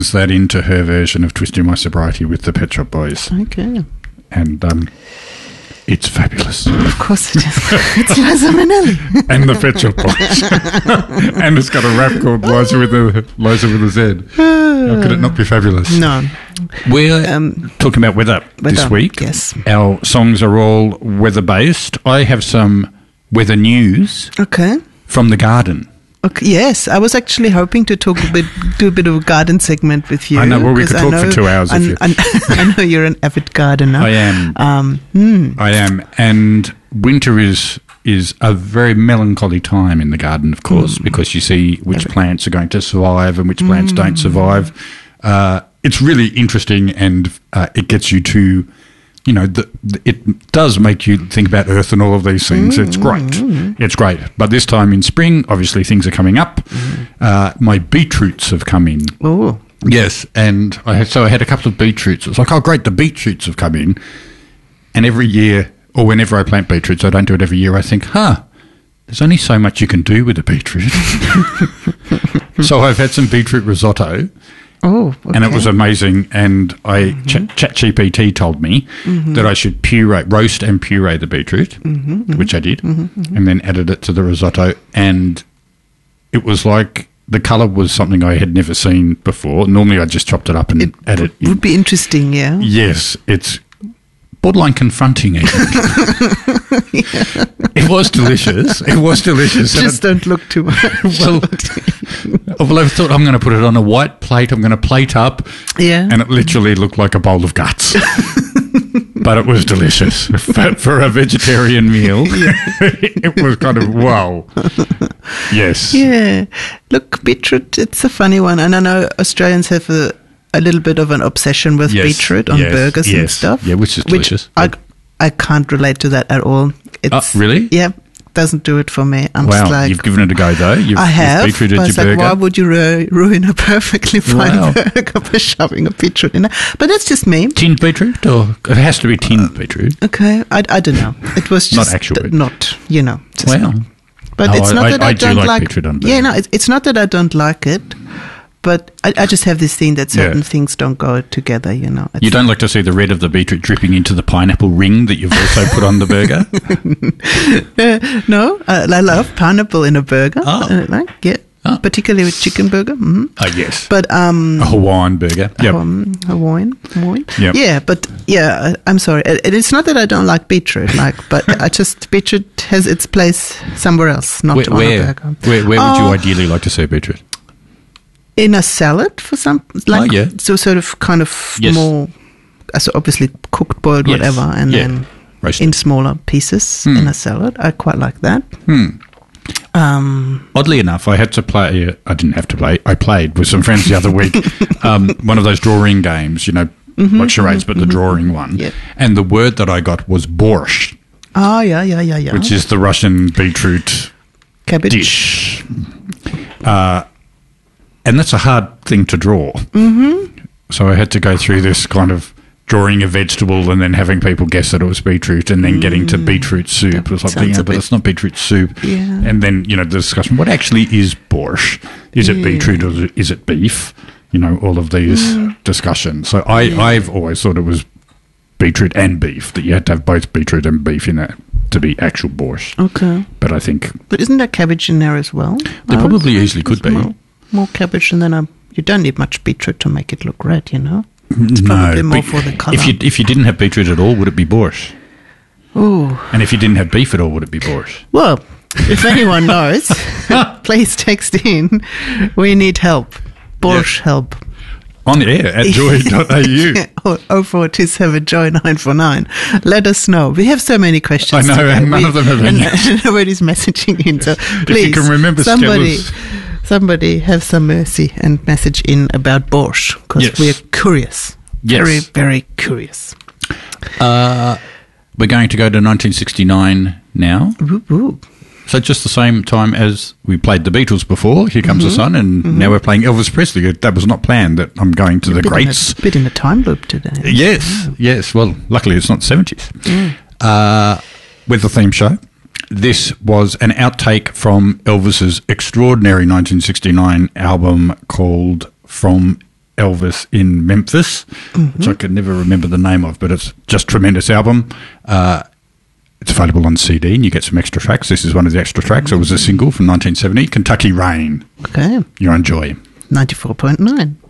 that into her version of Twisting My Sobriety with the Pet Shop Boys. Okay. And it's fabulous. Of course it is. It's Liza Minnelli. And the Pet Shop Boys. And it's got a rap called Liza with a Z. How could it not be fabulous? No. We're talking about weather this week. Yes. Our songs are all weather-based. I have some weather news from the garden. Okay, yes, I was actually hoping to do a bit of a garden segment with you. I know, well, we could talk for 2 hours if you... I know you're an avid gardener. I am. I am. And winter is a very melancholy time in the garden, of course, because you see which plants are going to survive and which plants don't survive. It's really interesting, and it gets you to... You know, it does make you think about Earth and all of these things. It's great. It's great. But this time in spring, obviously things are coming up. My beetroots have come in. Oh. Yes, and I had a couple of beetroots. It's like, oh, great, the beetroots have come in. And every year, or whenever I plant beetroots, I don't do it every year, I think, there's only so much you can do with a beetroot. So I've had some beetroot risotto. Oh, okay. And it was amazing. And ChatGPT told me that I should roast and puree the beetroot, which I did, and then added it to the risotto. And it was like the colour was something I had never seen before. Normally I just chopped it up and added it. It would be interesting, yeah. Yes, it's borderline confronting even. It was delicious. It was delicious. Just don't look too much. Well, I thought I'm going to put it on a white plate. I'm going to plate up. Yeah. And it literally looked like a bowl of guts. But it was delicious. For a vegetarian meal, it was kind of, wow. Yes. Yeah. Look, beetroot, it's a funny one. And I know Australians have a little bit of an obsession with beetroot on burgers and stuff. Yeah, which is delicious. I can't relate to that at all. It's, really? Yeah, doesn't do it for me. I'm wow, just like, you've given it a go though. I have. You've beetrooted your burger. Why would you ruin a perfectly fine burger by shoving a beetroot in it? But that's just me. Tinned beetroot, or it has to be tinned beetroot. Okay, I don't know. It was just not actual. Not Just wow. But it's not that I don't like beetroot on burger. Yeah, no, it's not that I don't like it. But I just have this thing that certain things don't go together, you know. You don't like to see the red of the beetroot dripping into the pineapple ring that you've also put on the burger? No, I love pineapple in a burger. Particularly with chicken burger. Mm-hmm. Oh, yes. But a Hawaiian burger. Yep. Hawaiian. Yep. Yeah, but I'm sorry. It's not that I don't like beetroot, but beetroot has its place somewhere else, not on a burger. Where would you ideally like to see beetroot? In a salad for some, so sort of kind of more, so obviously cooked, boiled, whatever, and then roasted in smaller pieces in a salad. I quite like that. Oddly enough, I had to play. I didn't have to play. I played with some friends the other week. One of those drawing games, you know, like charades, but the drawing one. Yep. And the word that I got was borscht. Oh yeah. Which is the Russian beetroot cabbage dish. And that's a hard thing to draw. So I had to go through this kind of drawing a vegetable and then having people guess that it was beetroot and then getting to beetroot soup. It was like, but it's not beetroot soup. Yeah. And then, you know, the discussion, what actually is borscht? Is it beetroot or is it beef? You know, all of these discussions. So I've always thought it was beetroot and beef, that you had to have both beetroot and beef in it to be actual borscht. Okay. But I think... But isn't there cabbage in there as well? There probably easily could be. More cabbage, and then you don't need much beetroot to make it look red, you know? It's probably more for the colour. If you didn't have beetroot at all, would it be borscht? Ooh. And if you didn't have beef at all, would it be borscht? Well, if anyone knows, please text in. We need help. Borscht help. On air at joy.au. 0427 Joy 949. Let us know. We have so many questions. I know, today. and none of them have been and nobody's messaging in. So please, if you can remember somebody have some mercy and message in about borscht, because we are curious. Very, very curious. We're going to go to 1969 now. Ooh. So just the same time as we played the Beatles before, Here Comes the Sun, and now we're playing Elvis Presley. That was not planned, that I'm going to the greats. A bit in a time loop today. Yes. Well, luckily it's not 70s. With the theme show. This was an outtake from Elvis's extraordinary 1969 album called From Elvis in Memphis, which I can never remember the name of, but it's just a tremendous album. It's available on CD and you get some extra tracks. This is one of the extra tracks. It was a single from 1970, Kentucky Rain. Okay. You'll enjoy. 94.9.